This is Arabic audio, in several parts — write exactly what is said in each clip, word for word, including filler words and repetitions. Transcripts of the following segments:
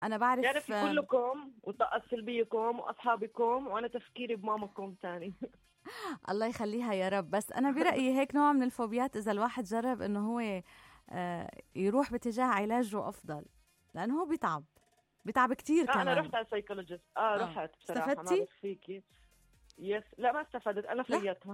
انا بعرف تعرفي كلكم وطاقة سلبيكم واصحابكم، وانا تفكيري بمامكم تاني. الله يخليها يا رب. بس انا برأيي هيك نوع من الفوبيات اذا الواحد جرب انه هو يروح باتجاه علاجه افضل، لانه هو بيتعب بيتعب كتير آه كمان. انا رحت على سايكولوجيست. اه, آه. رحت بصراحة. استفدتي؟ ما بخفيكي. يس. لا ما استفدت، انا فيتها.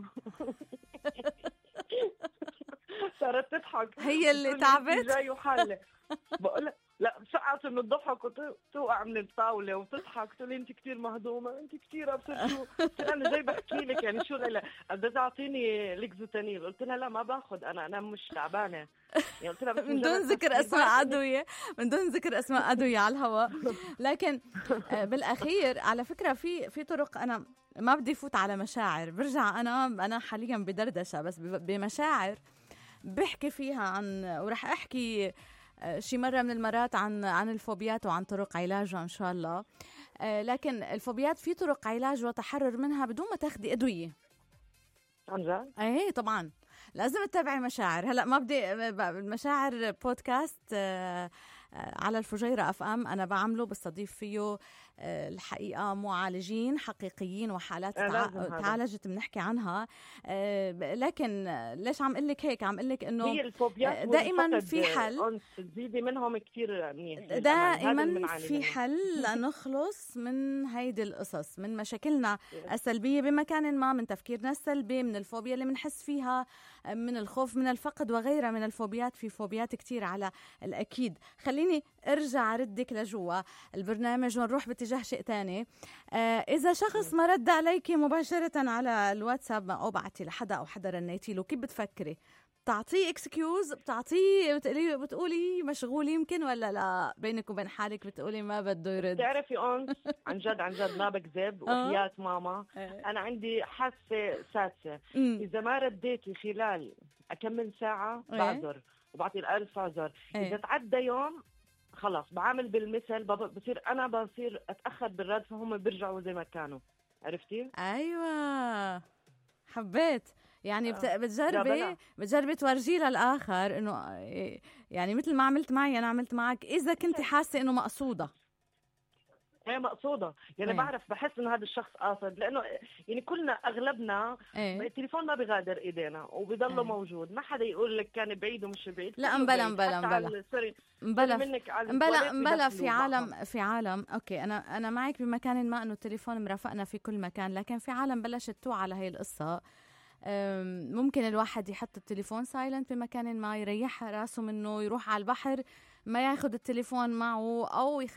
صارت تضحك، هي اللي تعبت. جاي وحلة بقول لا سقعت من الضحك وتوقع من الطاولة وتضحك، تقول انت كتير مهضومة، انت كتير ابصر شو. قلت لها انا جاي بحكي لك يعني شو. لا بدها تعطيني ليكزوتانيل. قلت لها لا ما باخذ، انا انا مش تعبانة يعني. قلت لها من دون ذكر اسماء ادوية، من دون ذكر اسماء ادوية على الهواء. لكن بالاخير على فكرة في في طرق. انا ما بدي فوت على مشاعر، برجع انا انا حاليا بدردشة بس بمشاعر بحكي فيها عن، ورح احكي شي مرة من المرات عن عن الفوبيات وعن طرق علاجها إن شاء الله. لكن الفوبيات في طرق علاج وتحرر منها بدون ما تاخدي أدوية. عن جد؟ إيه طبعا لازم تتابعي مشاعر. هلأ ما بدي المشاعر بودكاست على الفجيرة أف أم، أنا بعمله بستضيف فيه الحقيقة معالجين حقيقيين وحالات تعالجت بنحكي عنها. لكن ليش عم قلك هيك؟ عم قلك إنه دائما في حل، تزيدي منهم كتير منيح. دائما في حل لنخلص من هيدي القصص، من مشاكلنا السلبية بمكان ما، من تفكيرنا السلبي، من الفوبيا اللي بنحس فيها، من الخوف من الفقد وغيرها من الفوبيات. في فوبيات كتير على الأكيد. خليني ارجع ردك لجوا البرنامج ونروح باتجاه شيء تاني. آه اذا شخص ما رد عليكي مباشرة على الواتساب او بعتي لحدا او حدا رنيتي له، كيف بتفكري؟ بتعطيه اكسكيوز؟ بتعطيه بتقولي بتقولي مشغول يمكن، ولا لا بينك وبين حالك بتقولي ما بده يرد؟ تعرفي أنس عن جد عن جد ما بكذب وحياة ماما انا عندي حاسة سادسة. اذا ما رديتي خلال اكمل ساعة بعذر وبعطي الألف عذر. اذا تعدى يوم خلاص بعمل بالمثل، بصير أنا بصير أتأخر بالرد فهم بيرجعوا زي ما كانوا. عرفتي؟ أيوة حبيت يعني. آه. بتجربي بتجربي تورجي للآخر إنه يعني مثل ما عملت معي أنا عملت معك، إذا كنت حاسة إنه مقصودة. هي مقصودة يعني. أيه. بعرف بحس إنه هذا الشخص قاصد، لأنه يعني كلنا أغلبنا أيه. التليفون ما بيغادر إيدينا وبيضله أيه. موجود. ما حدا يقول لك كان بعيد ومش بعيد. لا امبلا امبلا امبلا امبلا امبلا في عالم في عالم أوكي أنا أنا معك بمكان ما إنه التليفون مرافقنا في كل مكان، لكن في عالم بلشت توعى على هاي القصة. ممكن الواحد يحط التليفون سايلنت بمكان ما، يريح راسه منه، يروح على البحر ما ياخد التليفون معه، أو يخلي